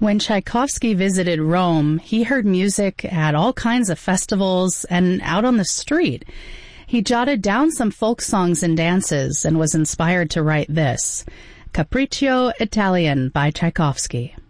When Tchaikovsky visited Rome, he heard music at all kinds of festivals and out on the street. He jotted down some folk songs and dances and was inspired to write this, Capriccio Italian by Tchaikovsky.